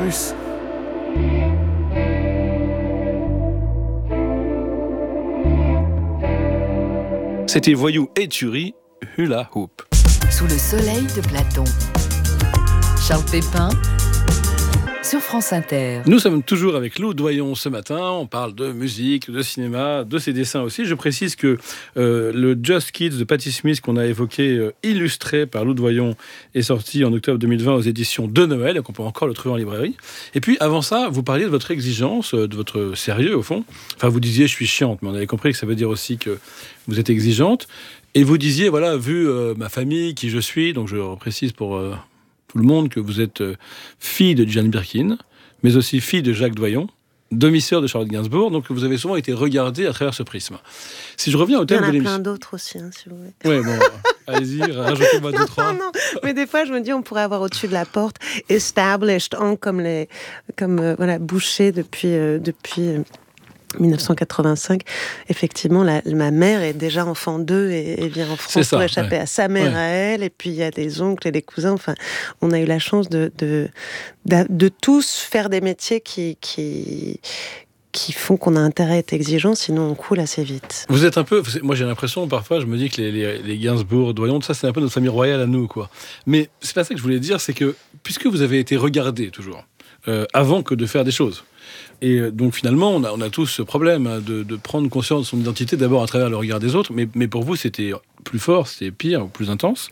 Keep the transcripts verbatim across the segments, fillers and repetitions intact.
russe. C'était Voyou et Tuerie, Hula Hoop. Sous le soleil de Platon. Charles Pépin sur France Inter. Nous sommes toujours avec Lou Doyon ce matin. On parle de musique, de cinéma, de ses dessins aussi. Je précise que euh, le Just Kids de Patti Smith qu'on a évoqué, euh, illustré par Lou Doyon, est sorti en octobre deux mille vingt aux éditions de Noël, et qu'on peut encore le trouver en librairie. Et puis avant ça, vous parliez de votre exigence, de votre sérieux au fond. Enfin, vous disiez je suis chiante, mais on avait compris que ça veut dire aussi que vous êtes exigeante. Et vous disiez, voilà, vu euh, ma famille, qui je suis, donc je précise pour euh, tout le monde que vous êtes euh, fille de Jane Birkin, mais aussi fille de Jacques Doyon, demi-sœur de Charlotte Gainsbourg, donc vous avez souvent été regardée à travers ce prisme. Si je reviens au thème de l'émission... Il y en a plein d'autres aussi, hein, si vous voulez. Ouais, bon, allez-y, rajoutez-moi deux, trois. Non, non, mais des fois, je me dis, on pourrait avoir au-dessus de la porte « established » en comme, les, comme euh, voilà, Boucher depuis... Euh, depuis euh, dix-neuf cent quatre-vingt-cinq, effectivement, la, ma mère est déjà enfant d'eux et, et vient en France ça, pour échapper ouais. à sa mère, ouais. à elle, et puis il y a des oncles et des cousins. Enfin, on a eu la chance de, de, de, de tous faire des métiers qui, qui, qui font qu'on a intérêt à être exigeant, sinon on coule assez vite. Vous êtes un peu... Moi, j'ai l'impression, parfois, je me dis que les, les, les Gainsbourg, Doyon, tout ça, c'est un peu notre famille royale à nous, quoi. Mais c'est pas ça que je voulais dire, c'est que, puisque vous avez été regardé, toujours, euh, avant que de faire des choses, et donc finalement, on a, on a tous ce problème hein, de, de prendre conscience de son identité d'abord à travers le regard des autres, mais, mais pour vous, c'était plus fort, c'était pire, plus intense.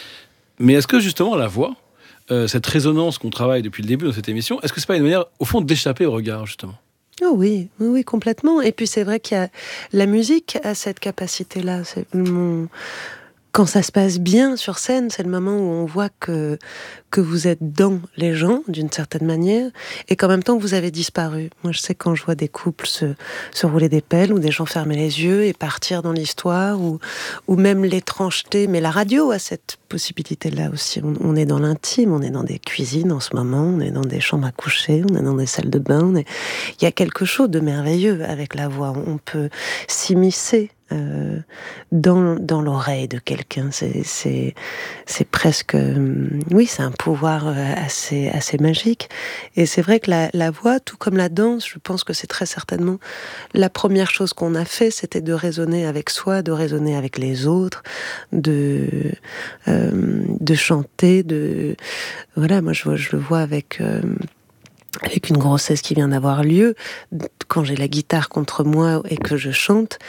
Mais est-ce que justement la voix, euh, cette résonance qu'on travaille depuis le début dans cette émission, est-ce que c'est pas une manière, au fond, d'échapper au regard, justement ? Oh oui, oui, oui, complètement. Et puis c'est vrai qu'il y a la musique a cette capacité-là. C'est mon... Quand ça se passe bien sur scène, c'est le moment où on voit que, que vous êtes dans les gens, d'une certaine manière, et qu'en même temps, vous avez disparu. Moi, je sais quand je vois des couples se, se rouler des pelles, ou des gens fermer les yeux et partir dans l'histoire, ou, ou même l'étrangeté. Mais la radio a cette possibilité-là aussi. On, on est dans l'intime, on est dans des cuisines en ce moment, on est dans des chambres à coucher, on est dans des salles de bain. Est... Il y a quelque chose de merveilleux avec la voix. On peut s'immiscer Euh, dans, dans l'oreille de quelqu'un. C'est, c'est, c'est presque... Euh, oui, c'est un pouvoir euh, assez, assez magique. Et c'est vrai que la, la voix, tout comme la danse, je pense que c'est très certainement la première chose qu'on a fait, c'était de raisonner avec soi, de raisonner avec les autres, de, euh, de chanter, de... Voilà, moi je, je le vois avec... Euh, avec une grossesse qui vient d'avoir lieu, quand j'ai la guitare contre moi et que je chante,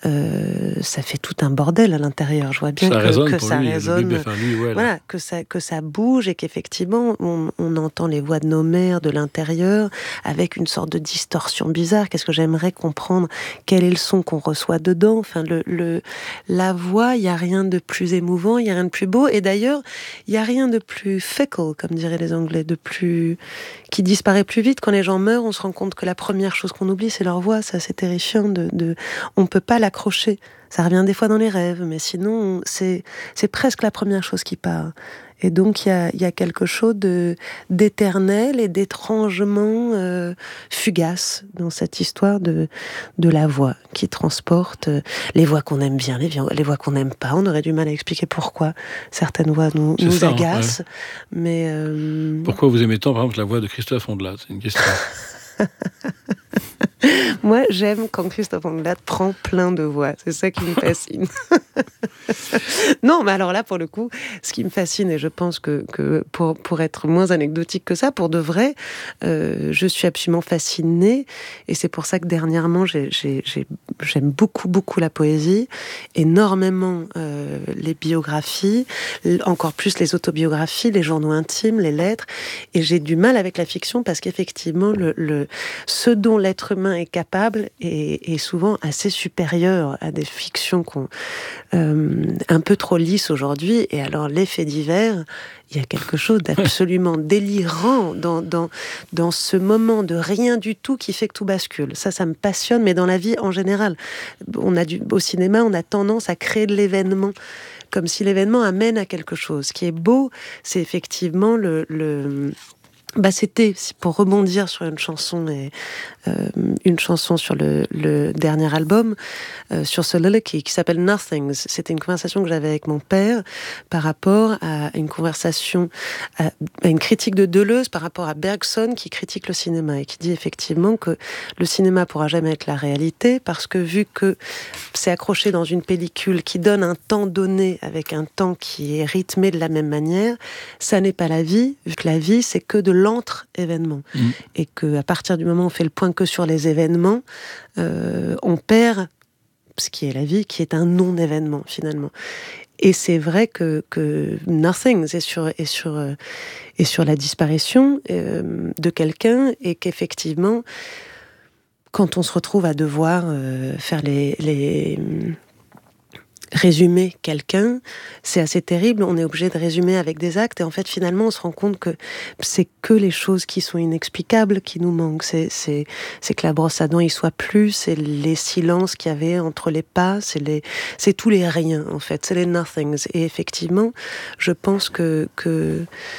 euh, ça fait tout un bordel à l'intérieur. Je vois bien ça que, résonne que pour ça lui, résonne, le bébé, lui, ouais, voilà, que ça que ça bouge et qu'effectivement on, on entend les voix de nos mères de l'intérieur avec une sorte de distorsion bizarre. Qu'est-ce que j'aimerais comprendre ? Quel est le son qu'on reçoit dedans ? Enfin, le, le la voix, il y a rien de plus émouvant, il y a rien de plus beau. Et d'ailleurs, il y a rien de plus fickle, comme diraient les Anglais, de plus qui disparaît plus vite. Quand les gens meurent, on se rend compte que la première chose qu'on oublie, c'est leur voix. Ça, c'est terrifiant. De, de... On peut pas l'accrocher. Ça revient des fois dans les rêves, mais sinon, c'est, c'est presque la première chose qui part. Et donc, il y a, y a quelque chose de, d'éternel et d'étrangement euh, fugace dans cette histoire de, de la voix qui transporte euh, les voix qu'on aime bien, les, les voix qu'on n'aime pas. On aurait du mal à expliquer pourquoi certaines voix nous, nous ça, agacent. Ouais. Mais euh... Pourquoi vous aimez tant, par exemple, la voix de Christophe Ondelat ? C'est une question. Moi, j'aime quand Christophe Ondelat prend plein de voix. C'est ça qui me fascine. Non, mais alors là, pour le coup, ce qui me fascine, et je pense que, que pour, pour être moins anecdotique que ça, pour de vrai, euh, je suis absolument fascinée. Et c'est pour ça que dernièrement, j'ai, j'ai, j'ai, j'aime beaucoup, beaucoup la poésie, énormément euh, les biographies, encore plus les autobiographies, les journaux intimes, les lettres. Et j'ai du mal avec la fiction parce qu'effectivement, le, le, ce dont l'être humain est capable est, est souvent assez supérieur à des fictions qu'on, euh, un peu trop lisses aujourd'hui. Et alors, les faits divers, il y a quelque chose d'absolument délirant dans, dans, dans ce moment de rien du tout qui fait que tout bascule. Ça, ça me passionne, mais dans la vie en général. On a du, au cinéma, on a tendance à créer de l'événement, comme si l'événement amène à quelque chose. Ce qui est beau, c'est effectivement le... le Bah, c'était, pour rebondir sur une chanson, et, euh, une chanson sur le, le dernier album, euh, sur Soliloquy, qui s'appelle Nothings. C'était une conversation que j'avais avec mon père par rapport à une conversation, à, à une critique de Deleuze par rapport à Bergson, qui critique le cinéma et qui dit effectivement que le cinéma pourra jamais être la réalité, parce que vu que c'est accroché dans une pellicule qui donne un temps donné avec un temps qui est rythmé de la même manière, ça n'est pas la vie, vu que la vie, c'est que de l'entre-événement. Mmh. Et qu'à partir du moment où on fait le point que sur les événements, euh, on perd ce qui est la vie, qui est un non-événement, finalement. Et c'est vrai que, que Nothing est sur, est sur, euh, est sur la disparition euh, de quelqu'un, et qu'effectivement, quand on se retrouve à devoir euh, faire les... les résumer quelqu'un, c'est assez terrible. On est obligé de résumer avec des actes, et en fait, finalement, on se rend compte que c'est que les choses qui sont inexplicables qui nous manquent. C'est, c'est, c'est que la brosse à dents y soit plus, c'est les silences qu'il y avait entre les pas, c'est, les, c'est tous les riens, en fait, c'est les nothings. Et effectivement, je pense que... que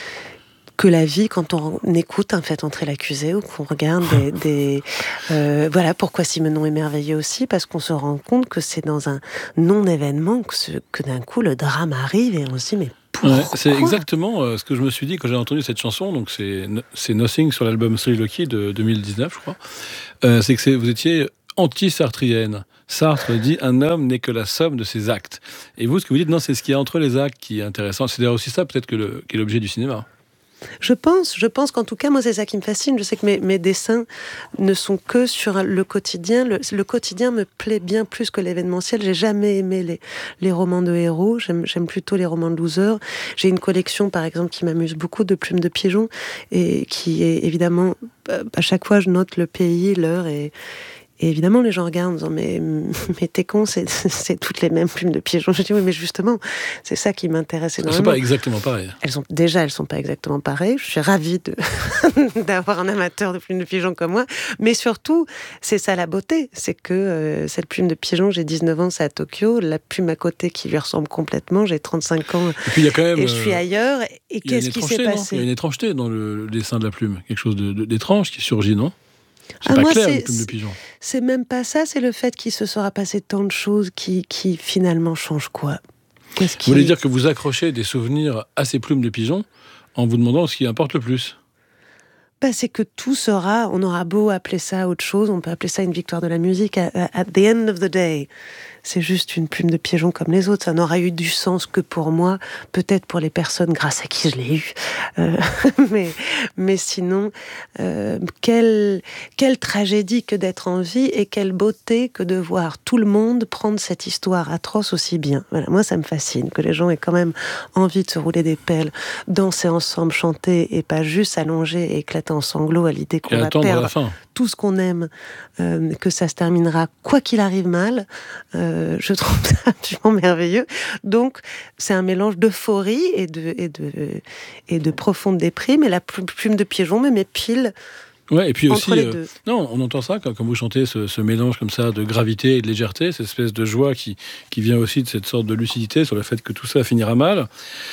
que la vie, quand on écoute un fait entrer l'accusé, ou qu'on regarde des... des euh, voilà pourquoi Simenon est merveilleux aussi, parce qu'on se rend compte que c'est dans un non-événement que, ce, que d'un coup le drame arrive, et on se dit mais pourquoi ? Ouais, c'est exactement euh, ce que je me suis dit quand j'ai entendu cette chanson. Donc c'est, c'est Nothing sur l'album Soliloquy de deux mille dix-neuf, je crois. Euh, c'est que c'est, vous étiez anti-sartrienne. Sartre dit « un homme n'est que la somme de ses actes ». Et vous, ce que vous dites, non, c'est ce qu'il y a entre les actes qui est intéressant. C'est d'ailleurs aussi ça, peut-être, que le, qui est l'objet du cinéma. Je pense, je pense qu'en tout cas, moi, c'est ça qui me fascine. Je sais que mes, mes dessins ne sont que sur le quotidien. Le, le quotidien me plaît bien plus que l'événementiel. J'ai jamais aimé les, les romans de héros. J'aime, j'aime plutôt les romans de losers. J'ai une collection, par exemple, qui m'amuse beaucoup, de plumes de pigeons, et qui est évidemment, à chaque fois, je note le pays, l'heure, et Et évidemment, les gens regardent en disant « Mais, mais t'es con, c'est, c'est toutes les mêmes plumes de pigeons. » Je dis « Oui, mais justement, c'est ça qui m'intéresse énormément. » C'est pas exactement pareil. Elles sont, déjà, elles sont pas exactement pareilles. Je suis ravie de, d'avoir un amateur de plumes de pigeons comme moi. Mais surtout, c'est ça la beauté. C'est que euh, cette plume de pigeon, j'ai dix-neuf ans, c'est à Tokyo. La plume à côté qui lui ressemble complètement, j'ai trente-cinq ans. Et puis il y a quand même... Et je suis ailleurs. Et qu'est-ce qui s'est passé ? Il y a une étrangeté dans le, le dessin de la plume. Quelque chose de, de, d'étrange qui surgit, non ? C'est ah, pas moi, clair, c'est, une plume de pigeon. C'est même pas ça, c'est le fait qu'il se sera passé tant de choses qui, qui finalement changent quoi. Qu'est-ce qui... Vous voulez dire que vous accrochez des souvenirs à ces plumes de pigeon en vous demandant ce qui importe le plus ? Bah, c'est que tout sera, on aura beau appeler ça autre chose, on peut appeler ça une victoire de la musique, at, at the end of the day, c'est juste une plume de pigeon comme les autres. Ça n'aura eu du sens que pour moi, peut-être pour les personnes grâce à qui je l'ai eu. Euh, mais, mais sinon, euh, quelle, quelle tragédie que d'être en vie, et quelle beauté que de voir tout le monde prendre cette histoire atroce aussi bien. Voilà, moi, ça me fascine, que les gens aient quand même envie de se rouler des pelles, danser ensemble, chanter, et pas juste s'allonger et éclater en sanglots à l'idée qu'on va perdre tout ce qu'on aime, euh, que ça se terminera quoi qu'il arrive mal. Euh, je trouve ça absolument merveilleux. Donc, c'est un mélange d'euphorie et de, et de, et de profonde déprime. Et la plume de pigeon me met pile ouais, et puis entre aussi, les euh, deux. Non, on entend ça quand, quand vous chantez ce, ce mélange comme ça de gravité et de légèreté, cette espèce de joie qui, qui vient aussi de cette sorte de lucidité sur le fait que tout ça finira mal.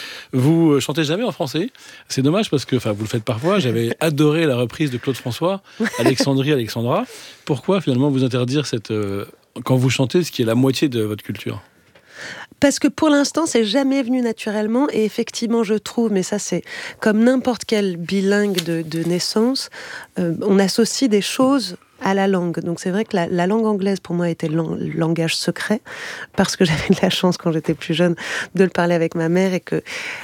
Vous chantez jamais en français. C'est dommage parce que, enfin, vous le faites parfois. J'avais adoré la reprise de Claude François, Alexandrie, Alexandra. Pourquoi finalement vous interdire cette, euh, quand vous chantez, ce qui est la moitié de votre culture ? Parce que pour l'instant, c'est jamais venu naturellement, et effectivement, je trouve, mais ça c'est comme n'importe quel bilingue de, de naissance, euh, on associe des choses à la langue. Donc c'est vrai que la, la langue anglaise pour moi était le langage secret, parce que j'avais de la chance quand j'étais plus jeune de le parler avec ma mère, et que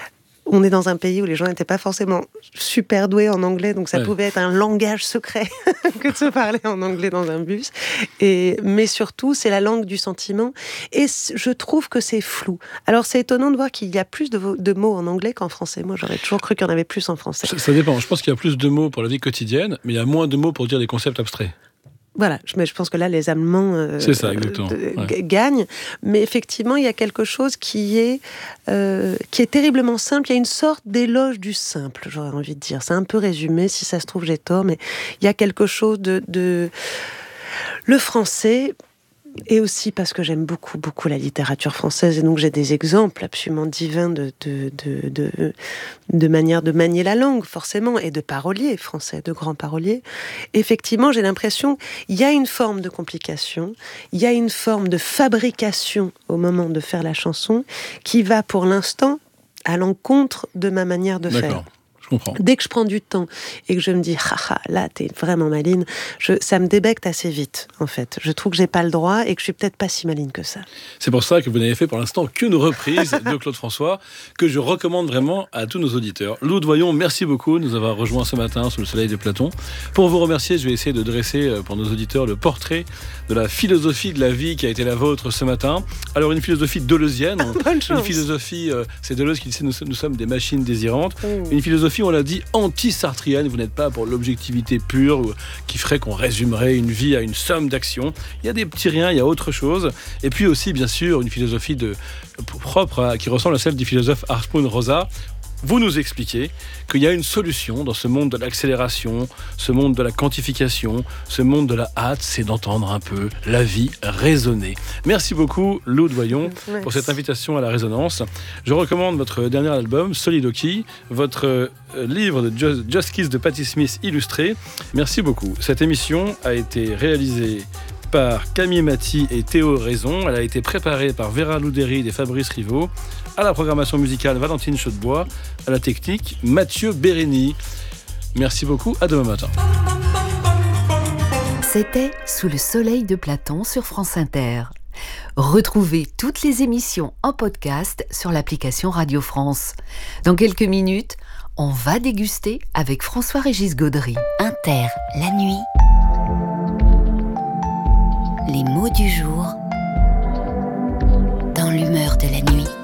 on est dans un pays où les gens n'étaient pas forcément super doués en anglais, donc ça ouais. pouvait être un langage secret que de se parler en anglais dans un bus. Et, mais surtout, c'est la langue du sentiment. Et je trouve que c'est flou. Alors, c'est étonnant de voir qu'il y a plus de, de mots en anglais qu'en français. Moi, j'aurais toujours cru qu'il y en avait plus en français. Ça, ça dépend. Je pense qu'il y a plus de mots pour la vie quotidienne, mais il y a moins de mots pour dire des concepts abstraits. Voilà, mais je pense que là, les Allemands euh, c'est ça, exactement. Euh, ouais. gagnent. Mais effectivement, il y a quelque chose qui est, euh, qui est terriblement simple. Il y a une sorte d'éloge du simple, j'aurais envie de dire. C'est un peu résumé, si ça se trouve, j'ai tort, mais il y a quelque chose de... de... Le français... Et aussi parce que j'aime beaucoup, beaucoup la littérature française, et donc j'ai des exemples absolument divins de, de, de, de, de manière de manier la langue, forcément, et de paroliers français, de grands paroliers. Effectivement, j'ai l'impression qu'il y a une forme de complication, il y a une forme de fabrication au moment de faire la chanson qui va, pour l'instant, à l'encontre de ma manière de D'accord. faire. Comprends. Dès que je prends du temps et que je me dis haha, là t'es vraiment maline, je, ça me débecte assez vite en fait. Je trouve que j'ai pas le droit et que je suis peut-être pas si maline que ça. C'est pour ça que vous n'avez fait pour l'instant qu'une reprise de Claude François, que je recommande vraiment à tous nos auditeurs. Lou Doyon, merci beaucoup de nous avoir rejoints ce matin sous le soleil de Platon. Pour vous remercier, je vais essayer de dresser pour nos auditeurs le portrait de la philosophie de la vie qui a été la vôtre ce matin. Alors une philosophie deleuzienne, Bonne chance. Une philosophie, euh, c'est Deleuze qui disait nous, nous sommes des machines désirantes. Mmh. Une philosophie, on l'a dit, anti-sartrienne. Vous n'êtes pas pour l'objectivité pure ou, qui ferait qu'on résumerait une vie à une somme d'actions. Il y a des petits riens, il y a autre chose. Et puis aussi, bien sûr, une philosophie de, propre à, qui ressemble à celle du philosophe Hartmut Rosa. Vous nous expliquez qu'il y a une solution dans ce monde de l'accélération, ce monde de la quantification, ce monde de la hâte, c'est d'entendre un peu la vie résonner. Merci beaucoup, Lou Doyon, Merci. pour cette invitation à la résonance. Je recommande votre dernier album, Soliloquy, votre euh, livre de Just, Just Kiss de Patti Smith illustré. Merci beaucoup. Cette émission a été réalisée par Camille Maty et Théo Raison. Elle a été préparée par Vera Loudéry et Fabrice Rivaud. À la programmation musicale, Valentine Chaudebois. À la technique, Mathieu Bérény. Merci beaucoup, à demain matin. C'était Sous le soleil de Platon sur France Inter. Retrouvez toutes les émissions en podcast sur l'application Radio France. Dans quelques minutes, on va déguster avec François-Régis Gaudry. Inter, la nuit. Les mots du jour dans l'humeur de la nuit.